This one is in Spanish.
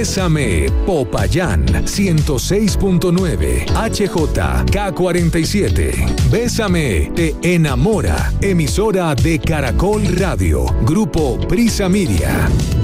Bésame, Popayán, 106.9, HJK47. Bésame, te enamora. Emisora de Caracol Radio. Grupo Prisa Media.